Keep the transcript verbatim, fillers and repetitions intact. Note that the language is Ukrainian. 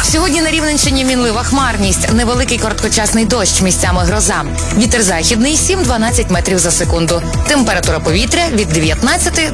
Сьогодні на Рівненщині мінлива хмарність, невеликий короткочасний дощ, місцями гроза. Вітер західний сім-дванадцять метрів за секунду. Температура повітря від дев'ятнадцяти